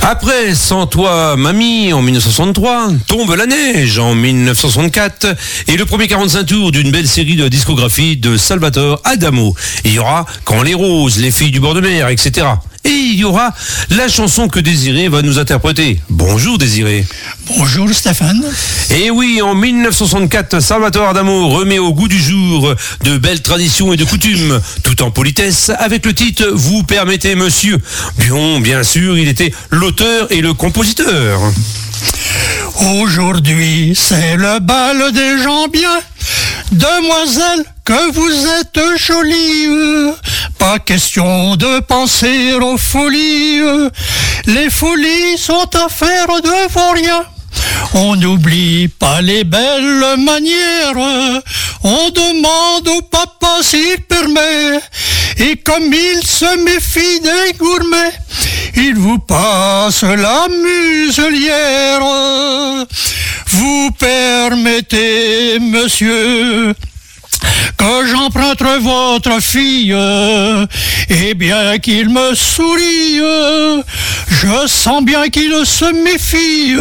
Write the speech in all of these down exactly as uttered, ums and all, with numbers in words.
Après Sans toi, mamie en mille neuf cent soixante-trois, Tombe la neige en mille neuf cent soixante-quatre et le premier quarante-cinq tours d'une belle série de discographie de Salvatore Adamo. Il y aura Quand les roses, les filles du bord de mer, et cetera. Et il y aura la chanson que Désiré va nous interpréter. Bonjour Désiré. Bonjour Stéphane. Et oui, en mille neuf cent soixante-quatre, Salvatore Adamo remet au goût du jour de belles traditions et de coutumes, tout en politesse, avec le titre « Vous permettez, monsieur ». Bien, bien sûr, il était l'auteur et le compositeur. Aujourd'hui, c'est le bal des gens bien. Demoiselle, que vous êtes jolie. Pas question de penser aux folies. Les folies sont affaires de vaurien. On n'oublie pas les belles manières. On demande au papa s'il permet. Et comme il se méfie des gourmets, il vous passe la muselière. Vous permettez, monsieur, que j'emprunte votre fille, et bien qu'il me sourie, je sens bien qu'il se méfie.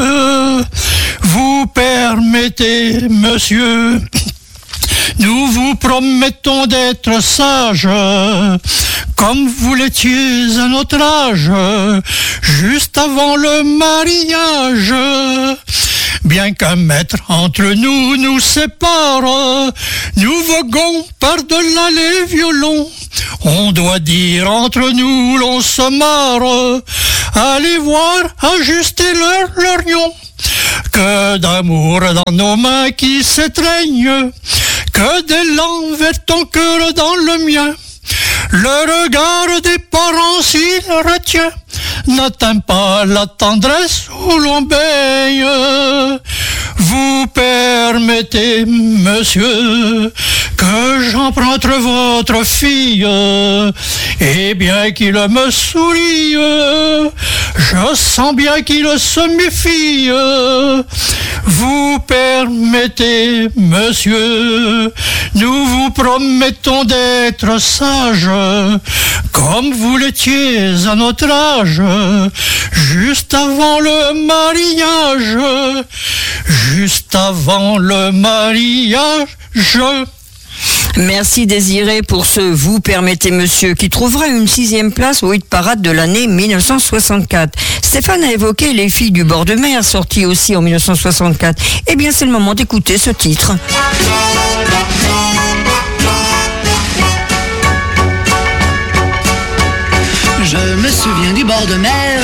Vous permettez, monsieur, nous vous promettons d'être sages, comme vous l'étiez à notre âge, juste avant le mariage. Bien qu'un mètre entre nous nous sépare, nous voguons par-delà les violons. On doit dire entre nous l'on se marre, allez voir ajuster leur lorgnon. Que d'amour dans nos mains qui s'étreignent, que d'élan vers ton cœur dans le mien. Le regard des parents s'il retient n'atteint pas la tendresse où l'on baigne. Vous permettez, monsieur, que j'emprunte votre fille, et bien qu'il me sourie, je sens bien qu'il se méfie. Vous permettez, monsieur, nous vous promettons d'être sages, comme vous l'étiez à notre âge, juste avant le mariage, juste avant le mariage. Merci Désiré pour ce Vous permettez monsieur qui trouvera une sixième place au hit parade de l'année mille neuf cent soixante-quatre. Stéphane a évoqué Les filles du bord de mer, sorti aussi en mille neuf cent soixante-quatre. Eh bien c'est le moment d'écouter ce titre. Je me souviens du bord de mer,